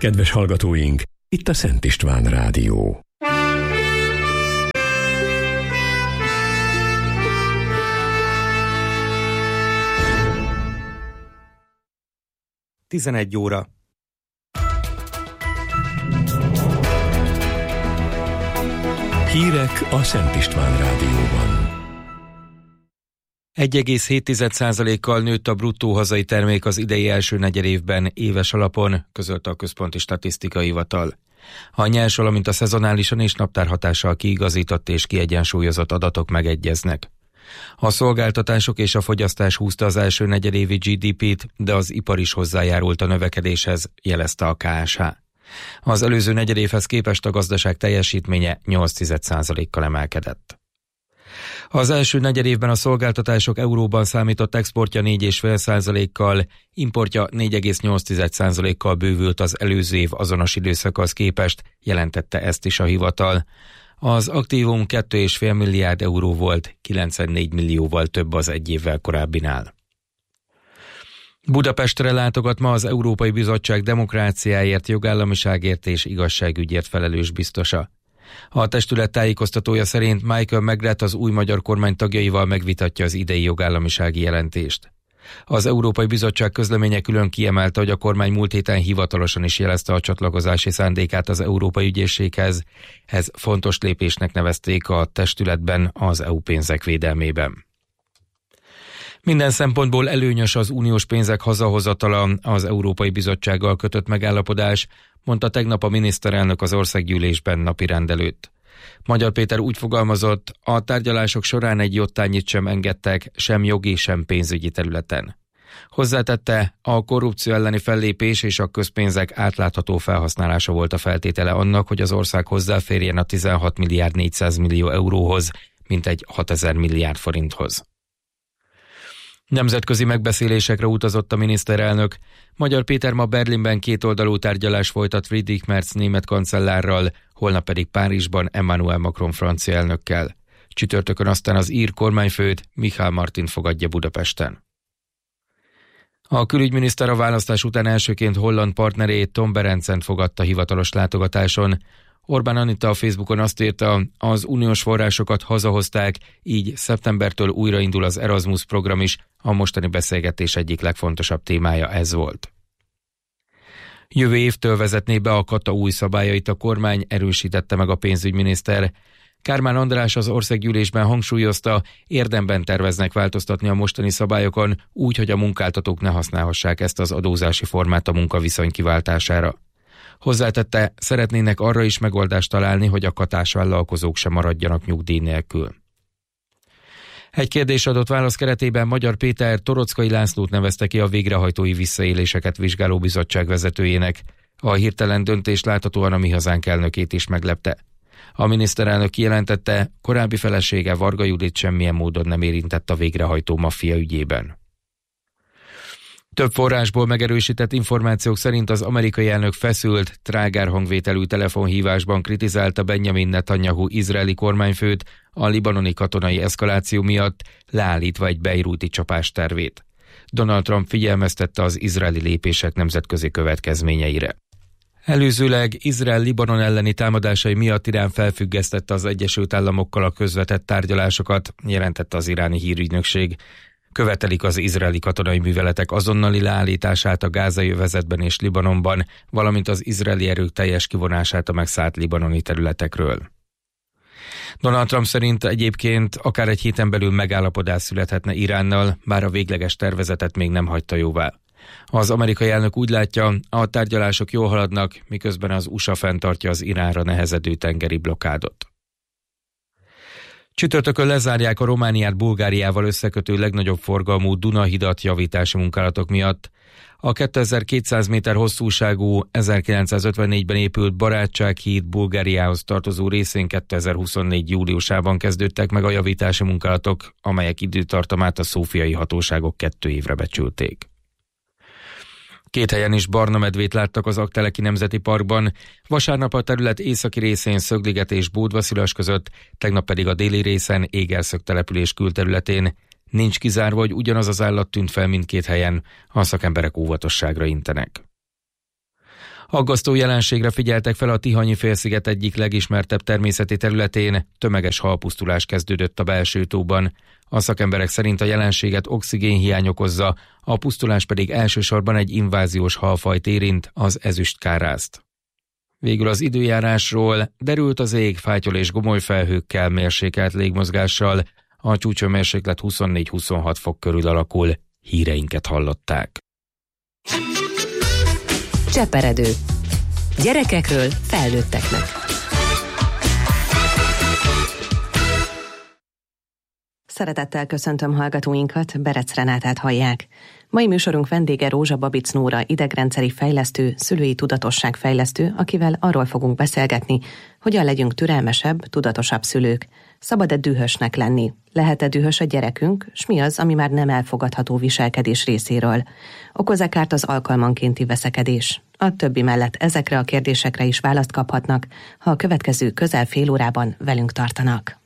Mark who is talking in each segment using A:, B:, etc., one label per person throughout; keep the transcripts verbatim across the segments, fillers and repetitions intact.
A: Kedves hallgatóink, itt a Szent István Rádió.
B: tizenegy óra.
A: Hírek a Szent István Rádióban.
B: egy egész hét százalékkal nőtt a bruttó hazai termék az idei első negyedévben éves alapon, közölte a Központi Statisztikai Hivatal. A nyers, valamint a szezonálisan és naptárhatással kiigazított és kiegyensúlyozott adatok megegyeznek. A szolgáltatások és a fogyasztás húzta az első negyedévi gé dé pét, de az ipar is hozzájárult a növekedéshez, jelezte a ká es há. Az előző negyedévhez képest a gazdaság teljesítménye nyolc százalékkal emelkedett. Az első negyedévben a szolgáltatások euróban számított exportja négy egész öt százalékkal, importja négy egész nyolc százalékkal bővült az előző év azonos időszakhoz képest, jelentette ezt is a hivatal. Az aktívum két egész öt milliárd euró volt, kilencvennégy millióval több az egy évvel korábbinál. Budapestre látogat ma az Európai Bizottság demokráciáért, jogállamiságért és igazságügyért felelős biztosa. A testület tájékoztatója szerint Michael Megreth az új magyar kormány tagjaival megvitatja az idei jogállamisági jelentést. Az Európai Bizottság közleménye külön kiemelte, hogy a kormány múlt héten hivatalosan is jelezte a csatlakozási szándékát az Európai Ügyészséghez. Ez fontos lépésnek nevezték a testületben az é u pénzek védelmében. Minden szempontból előnyös az uniós pénzek hazahozatala, az Európai Bizottsággal kötött megállapodás, mondta tegnap a miniszterelnök az országgyűlésben napirend előtt. Magyar Péter úgy fogalmazott, a tárgyalások során egy jottányit sem engedtek, sem jogi, sem pénzügyi területen. Hozzátette, a korrupció elleni fellépés és a közpénzek átlátható felhasználása volt a feltétele annak, hogy az ország hozzáférjen a tizenhat milliárd négyszáz millió euróhoz, mintegy hatezer milliárd forinthoz. Nemzetközi megbeszélésekre utazott a miniszterelnök. Magyar Péter ma Berlinben kétoldalú tárgyalás folytat Friedrich Merz német kancellárral, holnap pedig Párizsban Emmanuel Macron francia elnökkel. Csütörtökön aztán az ír kormányfőt, Michel Martin fogadja Budapesten. A külügyminiszter a választás után elsőként holland partnerét, Tom Berencent fogadta hivatalos látogatáson. Orbán Anita a Facebookon azt írta, az uniós forrásokat hazahozták, így szeptembertől újraindul az Erasmus program is, a mostani beszélgetés egyik legfontosabb témája ez volt. Jövő évtől vezetné be a kata új szabályait a kormány, erősítette meg a pénzügyminiszter. Kármán András az országgyűlésben hangsúlyozta, érdemben terveznek változtatni a mostani szabályokon, úgy, hogy a munkáltatók ne használhassák ezt az adózási formát a munkaviszony kiváltására. Hozzátette, szeretnének arra is megoldást találni, hogy a katás vállalkozók sem maradjanak nyugdíj nélkül. Egy kérdés adott válasz keretében Magyar Péter Torockai Lászlót nevezte ki a végrehajtói visszaéléseket vizsgáló bizottság vezetőjének. A hirtelen döntés láthatóan a Mi Hazánk elnökét is meglepte. A miniszterelnök kijelentette, korábbi felesége Varga Judit semmilyen módon nem érintett a végrehajtó maffia ügyében. Több forrásból megerősített információk szerint az amerikai elnök feszült, trágár hangvételű telefonhívásban kritizálta Benjamin Netanyahu izraeli kormányfőt a libanoni katonai eszkaláció miatt, leállítva egy bejrúti csapás tervét. Donald Trump figyelmeztette az izraeli lépések nemzetközi következményeire. Előzőleg Izrael Libanon elleni támadásai miatt Irán felfüggesztette az Egyesült Államokkal a közvetett tárgyalásokat, jelentette az iráni hírügynökség. Követelik az izraeli katonai műveletek azonnali leállítását a gázai övezetben és Libanonban, valamint az izraeli erők teljes kivonását a megszállt libanoni területekről. Donald Trump szerint egyébként akár egy héten belül megállapodás születhetne Iránnal, bár a végleges tervezetet még nem hagyta jóvá. Az amerikai elnök úgy látja, a tárgyalások jól haladnak, miközben az u es á fenntartja az Iránra nehezedő tengeri blokkádot. Csütörtökön lezárják a Romániát Bulgáriával összekötő legnagyobb forgalmú Duna-hidat javítási munkálatok miatt. A kétezer-kétszáz méter hosszúságú, ezerkilencszázötvennégyben épült Barátsághíd Bulgáriához tartozó részén kétezer-huszonnégy júliusában kezdődtek meg a javítási munkálatok, amelyek időtartamát a szófiai hatóságok kettő évre becsülték. Két helyen is barna medvét láttak az Aggteleki Nemzeti Parkban, vasárnap a terület északi részén Szögliget és Bódvaszilas között, tegnap pedig a déli részen Égerszög település külterületén. Nincs kizárva, hogy ugyanaz az állat tűnt fel mindkét helyen, a szakemberek óvatosságra intenek. Aggasztó jelenségre figyeltek fel a Tihanyi-félsziget egyik legismertebb természeti területén, tömeges halpusztulás kezdődött a belső tóban. A szakemberek szerint a jelenséget oxigénhiány okozza, a pusztulás pedig elsősorban egy inváziós halfajt érint, az ezüstkárázt. Végül az időjárásról: derült az ég, fátyol és gomoly felhőkkel, mérsékelt légmozgással, a csúcshőmérséklet huszonnégy-huszonhat fok körül alakul. Híreinket hallották.
C: Cseperedő. Gyerekekről felnőtteknek. Szeretettel köszöntöm hallgatóinkat, Berec Renátát hallják. Mai műsorunk vendége Rózsa Babic Nóra, idegrendszeri fejlesztő, szülői tudatosságfejlesztő, akivel arról fogunk beszélgetni, hogyan legyünk türelmesebb, tudatosabb szülők. Szabad-e dühösnek lenni? Lehet-e dühös a gyerekünk, s mi az, ami már nem elfogadható viselkedés részéről? Okoz-e kárt az alkalmankénti veszekedés? A többi mellett ezekre a kérdésekre is választ kaphatnak, ha a következő közel fél órában velünk tartanak.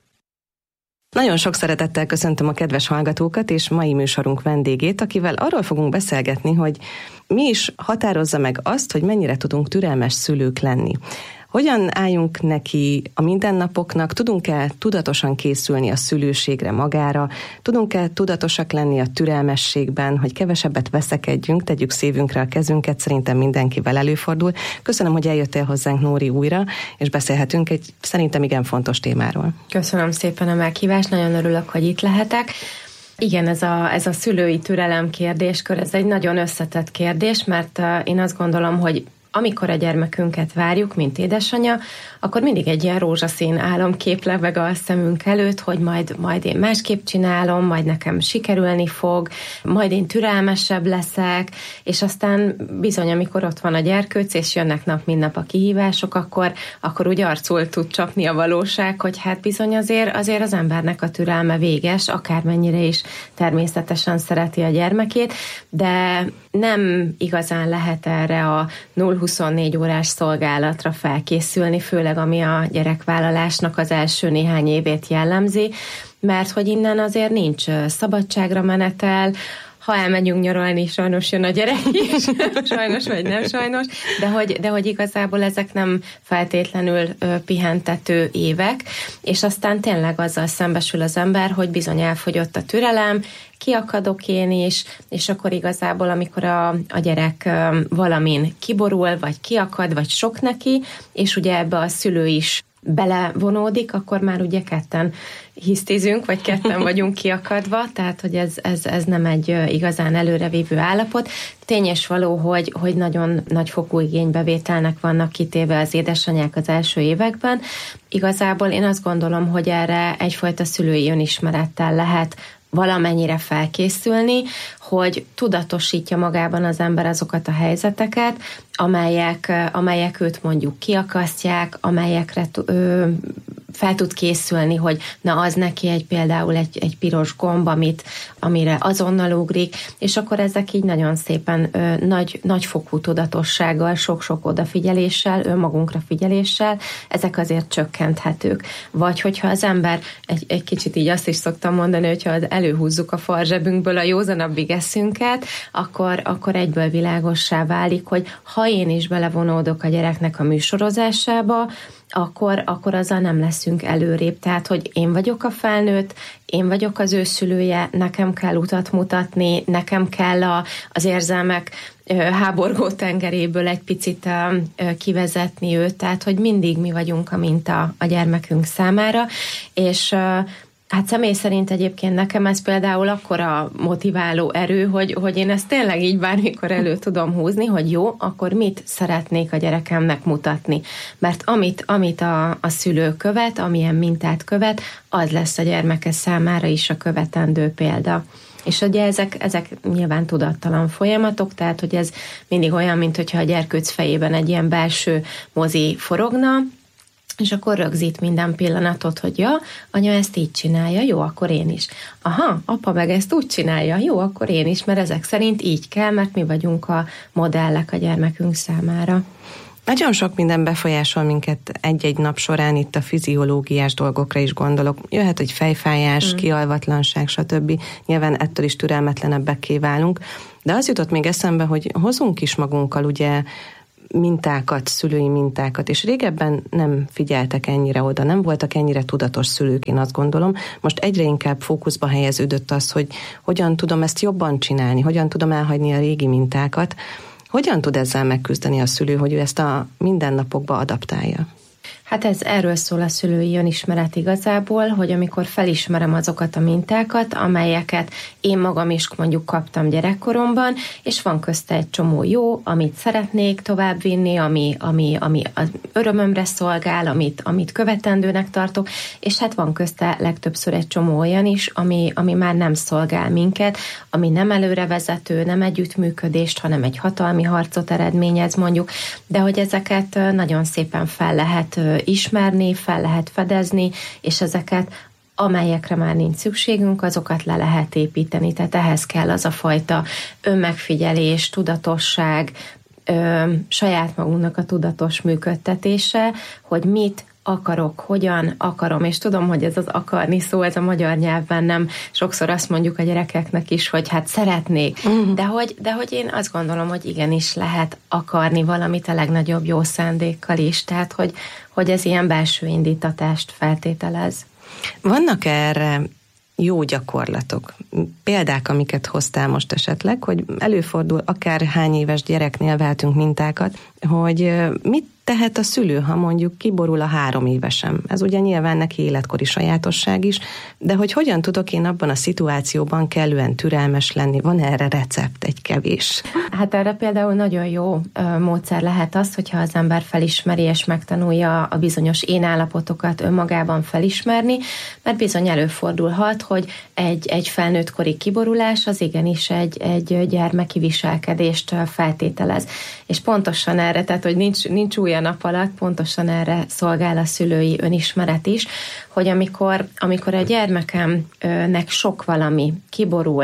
C: Nagyon sok szeretettel köszöntöm a kedves hallgatókat és mai műsorunk vendégét, akivel arról fogunk beszélgetni, hogy mi is határozza meg azt, hogy mennyire tudunk türelmes szülők lenni. Hogyan álljunk neki a mindennapoknak, tudunk-e tudatosan készülni a szülőségre magára, tudunk-e tudatosak lenni a türelmességben, hogy kevesebbet veszekedjünk, tegyük szívünkre a kezünket, szerintem mindenkivel előfordul. Köszönöm, hogy eljöttél hozzánk, Nóri, újra, és beszélhetünk egy szerintem igen fontos témáról.
D: Köszönöm szépen a meghívást, nagyon örülök, hogy itt lehetek. Igen, ez a, ez a szülői türelem kérdéskör, ez egy nagyon összetett kérdés, mert én azt gondolom, hogy amikor a gyermekünket várjuk, mint édesanyja, akkor mindig egy ilyen rózsaszín álomkép lebeg a szemünk előtt, hogy majd, majd én másképp csinálom, majd nekem sikerülni fog, majd én türelmesebb leszek, és aztán bizony, amikor ott van a gyerkőc, és jönnek nap, mint nap a kihívások, akkor, akkor úgy arcul tud csapni a valóság, hogy hát bizony azért, azért az embernek a türelme véges, akármennyire is természetesen szereti a gyermekét, de nem igazán lehet erre a nulla huszonnégy órás szolgálatra felkészülni, főleg ami a gyerekvállalásnak az első néhány évét jellemzi, mert hogy innen azért nincs szabadságra menetel, ha elmegyünk nyaralni, sajnos jön a gyerek is, sajnos vagy nem sajnos, de hogy, de hogy igazából ezek nem feltétlenül ö, pihentető évek, és aztán tényleg azzal szembesül az ember, hogy bizony elfogyott a türelem, kiakadok én is, és akkor igazából, amikor a, a gyerek ö, valamin kiborul, vagy kiakad, vagy sok neki, és ugye ebbe a szülő is belevonódik, akkor már ugye ketten hisztizünk, vagy ketten vagyunk kiakadva, tehát hogy ez, ez, ez nem egy igazán előrevívő állapot. Tény és való, hogy, hogy nagyon nagyfokú igénybevételnek vannak kitéve az édesanyák az első években. Igazából én azt gondolom, hogy erre egyfajta szülői önismerettel lehet valamennyire felkészülni, hogy tudatosítja magában az ember azokat a helyzeteket, amelyek, amelyek őt mondjuk kiakasztják, amelyekre ö, fel tud készülni, hogy na az neki egy például egy, egy piros gomb, amit, amire azonnal ugrik, és akkor ezek így nagyon szépen ö, nagy, nagyfokú tudatossággal, sok-sok odafigyeléssel, önmagunkra figyeléssel, ezek azért csökkenthetők. Vagy hogyha az ember, egy, egy kicsit így azt is szoktam mondani, hogyha előhúzzuk a farzsebünkből a józanabbig eszünket, akkor, akkor egyből világossá válik, hogy ha én is belevonódok a gyereknek a műsorozásába, akkor, akkor azzal nem leszünk előrébb. Tehát, hogy én vagyok a felnőtt, én vagyok az ő szülője, nekem kell utat mutatni, nekem kell a, az érzelmek háborgó tengeréből egy picit kivezetni őt, tehát, hogy mindig mi vagyunk a minta a gyermekünk számára, és hát személy szerint egyébként nekem ez például akkora motiváló erő, hogy, hogy én ezt tényleg így bármikor elő tudom húzni, hogy jó, akkor mit szeretnék a gyerekemnek mutatni. Mert amit, amit a, a szülő követ, amilyen mintát követ, az lesz a gyermeke számára is a követendő példa. És ugye ezek, ezek nyilván tudattalan folyamatok, tehát hogy ez mindig olyan, mint hogyha a gyerkőc fejében egy ilyen belső mozi forogna, és akkor rögzít minden pillanatot, hogy ja, anya ezt így csinálja, jó, akkor én is. Aha, apa meg ezt úgy csinálja, jó, akkor én is, mert ezek szerint így kell, mert mi vagyunk a modellek a gyermekünk számára.
C: Nagyon sok minden befolyásol minket egy-egy nap során, itt a fiziológiás dolgokra is gondolok. Jöhet, hogy fejfájás, mm. kialvatlanság, stb. Nyilván ettől is türelmetlenebbekké válunk. De az jutott még eszembe, hogy hozunk is magunkkal ugye mintákat, szülői mintákat, és régebben nem figyeltek ennyire oda, nem voltak ennyire tudatos szülők, én azt gondolom. Most egyre inkább fókuszba helyeződött az, hogy hogyan tudom ezt jobban csinálni, hogyan tudom elhagyni a régi mintákat, hogyan tud ezzel megküzdeni a szülő, hogy ő ezt a mindennapokba adaptálja?
D: Hát ez erről szól a szülői önismeret igazából, hogy amikor felismerem azokat a mintákat, amelyeket én magam is mondjuk kaptam gyerekkoromban, és van közte egy csomó jó, amit szeretnék továbbvinni, ami, ami, ami az örömömre szolgál, amit, amit követendőnek tartok, és hát van közte legtöbbször egy csomó olyan is, ami, ami már nem szolgál minket, ami nem előrevezető, nem együttműködést, hanem egy hatalmi harcot eredményez mondjuk, de hogy ezeket nagyon szépen fel lehet ismerni, fel lehet fedezni, és ezeket, amelyekre már nincs szükségünk, azokat le lehet építeni. Tehát ehhez kell az a fajta önmegfigyelés, tudatosság, ö, saját magunknak a tudatos működtetése, hogy mit akarok, hogyan akarom, és tudom, hogy ez az akarni szó, ez a magyar nyelvben nem, sokszor azt mondjuk a gyerekeknek is, hogy hát szeretnék, uh-huh. de, hogy, de hogy én azt gondolom, hogy igenis lehet akarni valamit a legnagyobb jó szándékkal is, tehát hogy, hogy ez ilyen belső indítatást feltételez.
C: Vannak erre jó gyakorlatok, példák, amiket hoztál most esetleg, hogy előfordul akár hány éves gyereknél vehetünk mintákat, hogy mit tehet a szülő, ha mondjuk kiborul a három évesem. Ez ugye nyilván neki életkori sajátosság is, de hogy hogyan tudok én abban a szituációban kellően türelmes lenni? Van erre recept, egy kevés?
D: Hát erre például nagyon jó módszer lehet az, hogyha az ember felismeri és megtanulja a bizonyos én állapotokat önmagában felismerni, mert bizony előfordulhat, hogy egy, egy felnőttkori kiborulás az igenis egy, egy gyermeki viselkedést feltételez. És pontosan erre, tehát hogy nincs, nincs új a nap alatt, pontosan erre szolgál a szülői önismeret is, hogy amikor, amikor a gyermekemnek sok valami kiborul,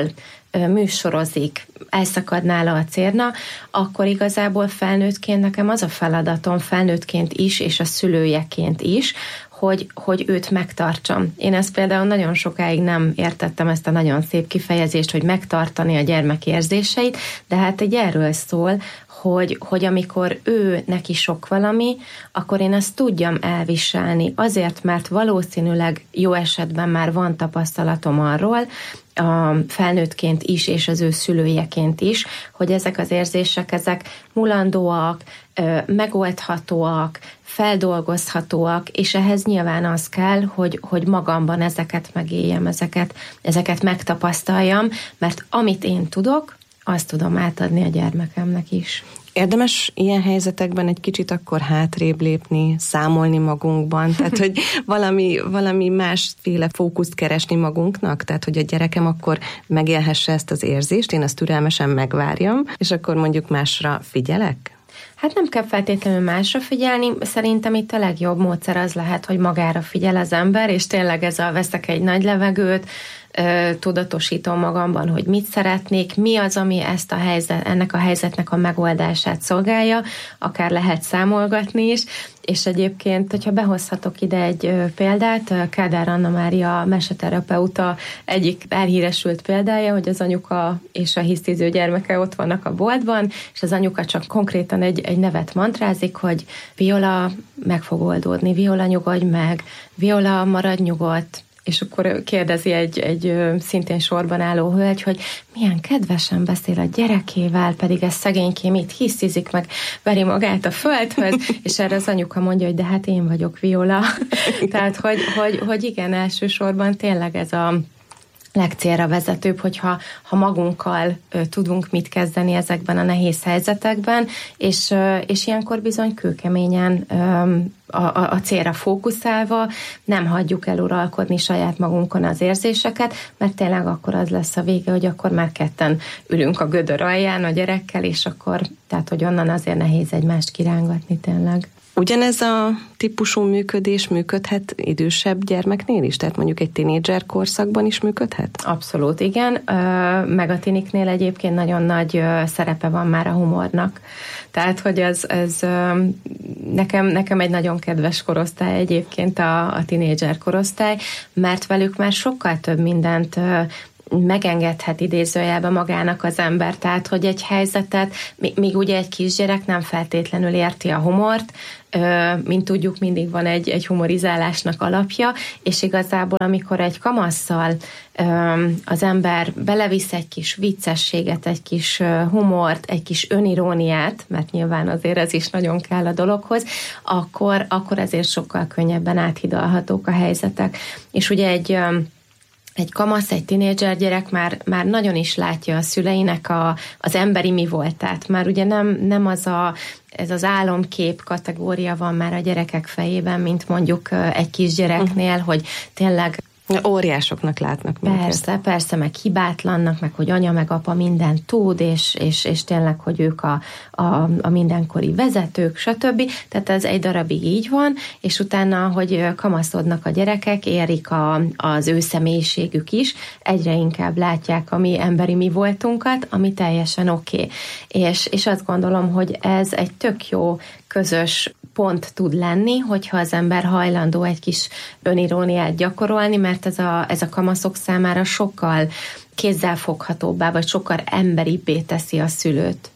D: műsorozik, elszakad nála a cérna, akkor igazából felnőttként nekem az a feladatom, felnőttként is, és a szülőjeként is, hogy, hogy őt megtartsam. Én ezt például nagyon sokáig nem értettem, ezt a nagyon szép kifejezést, hogy megtartani a gyermek érzéseit, de hát egy erről szól, hogy, hogy amikor ő neki sok valami, akkor én ezt tudjam elviselni. Azért, mert valószínűleg jó esetben már van tapasztalatom arról, a felnőttként is, és az ő szülőjeként is, hogy ezek az érzések, ezek mulandóak, megoldhatóak, feldolgozhatóak, és ehhez nyilván az kell, hogy, hogy magamban ezeket megéljem, ezeket, ezeket megtapasztaljam, mert amit én tudok, azt tudom átadni a gyermekemnek is.
C: Érdemes ilyen helyzetekben egy kicsit akkor hátrébb lépni, számolni magunkban, tehát hogy valami, valami másféle fókuszt keresni magunknak, tehát hogy a gyerekem akkor megélhesse ezt az érzést, én azt türelmesen megvárjam, és akkor mondjuk másra figyelek?
D: Hát nem kell feltétlenül másra figyelni, szerintem itt a legjobb módszer az lehet, hogy magára figyel az ember, és tényleg ez a veszek egy nagy levegőt, tudatosítom magamban, hogy mit szeretnék, mi az, ami ezt a helyzet, ennek a helyzetnek a megoldását szolgálja, akár lehet számolgatni is, és egyébként, hogyha behozhatok ide egy példát, Kádár Anna Mária meseterapeuta egyik elhíresült példája, hogy az anyuka és a hisztiző gyermeke ott vannak a boltban, és az anyuka csak konkrétan egy, egy nevet mantrázik, hogy Viola, meg fog oldódni, Viola, nyugodj meg, Viola, maradj nyugodt, és akkor kérdezi egy, egy szintén sorban álló hölgy, hogy milyen kedvesen beszél a gyerekével, pedig ez szegénykém itt hisztizik, meg veri magát a földhöz, és erre az anyuka mondja, hogy de hát én vagyok Viola. Tehát, hogy, hogy, hogy igen, elsősorban tényleg ez a legcélra vezetőbb, hogyha ha magunkkal ö, tudunk mit kezdeni ezekben a nehéz helyzetekben, és, ö, és ilyenkor bizony kőkeményen ö, a, a, a célra fókuszálva nem hagyjuk eluralkodni saját magunkon az érzéseket, mert tényleg akkor az lesz a vége, hogy akkor már ketten ülünk a gödör alján a gyerekkel, és akkor, tehát hogy onnan azért nehéz egymást kirángatni tényleg.
C: Ugyanez a típusú működés működhet idősebb gyermeknél is? Tehát mondjuk egy tínédzser korszakban is működhet?
D: Abszolút, igen. Meg a tiniknél egyébként nagyon nagy szerepe van már a humornak. Tehát, hogy ez, ez nekem, nekem egy nagyon kedves korosztály egyébként a, a tínédzser korosztály, mert velük már sokkal több mindent megengedhet idézőjelben magának az ember, tehát hogy egy helyzetet, még ugye egy kisgyerek nem feltétlenül érti a humort, mint tudjuk, mindig van egy, egy humorizálásnak alapja, és igazából amikor egy kamasszal az ember belevisz egy kis viccességet, egy kis humort, egy kis öniróniát, mert nyilván azért ez is nagyon kell a dologhoz, akkor, akkor ezért sokkal könnyebben áthidalhatók a helyzetek. És ugye egy Egy kamasz, egy tinédzser gyerek már, már nagyon is látja a szüleinek a, az emberi mi voltát. Már ugye nem, nem az a, ez az álomkép kategória van már a gyerekek fejében, mint mondjuk egy kisgyereknél, uh-huh. hogy tényleg
C: óriásoknak látnak minket.
D: Persze, persze, meg hibátlannak, meg hogy anya meg apa mindent tud, és, és, és tényleg, hogy ők a, a, a mindenkori vezetők, stb. Tehát ez egy darabig így van, és utána, hogy kamaszodnak a gyerekek, érik a, az ő személyiségük is, egyre inkább látják a mi emberi mi voltunkat, ami teljesen oké. Okay. És, és azt gondolom, hogy ez egy tök jó közös pont tud lenni, hogyha az ember hajlandó egy kis öniróniát gyakorolni, mert ez a, ez a kamaszok számára sokkal kézzelfoghatóbbá, vagy sokkal emberibbé teszi a szülőt.